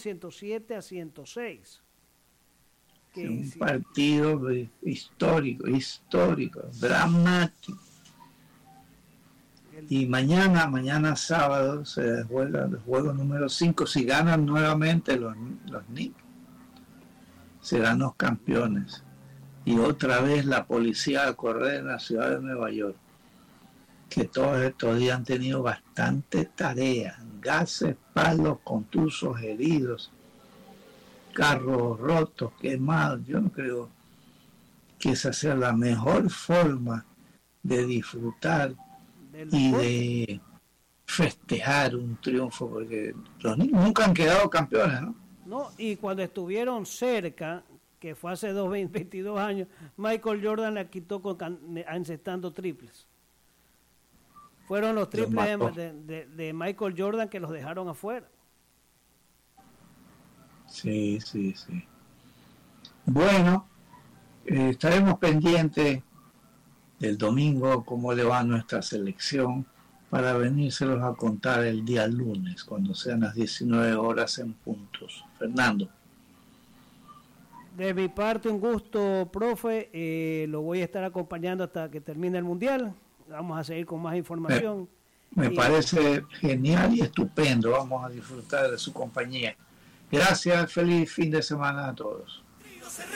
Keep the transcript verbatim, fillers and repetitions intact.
ciento siete a ciento seis. Que un sí. partido histórico, histórico, dramático. El... Y mañana, mañana sábado se juega el juego número cinco. Si ganan nuevamente los, los Knicks, serán los campeones. Y otra vez la policía a correr en la ciudad de Nueva York, que todos estos días han tenido bastante tarea, gases, palos, contusos, heridos, carros rotos, quemados. Yo no creo que esa sea la mejor forma de disfrutar y de festejar un triunfo, porque los niños nunca han quedado campeones, ¿no? No, y cuando estuvieron cerca, que fue hace dos, veintidós años, Michael Jordan la quitó con, encestando triples. Fueron los triples de, de, de Michael Jordan que los dejaron afuera. Sí, sí, sí. Bueno, eh, estaremos pendientes del domingo, cómo le va a nuestra selección, para venírselos a contar el día lunes, cuando sean las diecinueve horas en puntos. Fernando. De mi parte, un gusto, profe. Eh, lo voy a estar acompañando hasta que termine el Mundial. Vamos a seguir con más información. Me, me y... parece genial y estupendo. Vamos a disfrutar de su compañía. Gracias, feliz fin de semana a todos.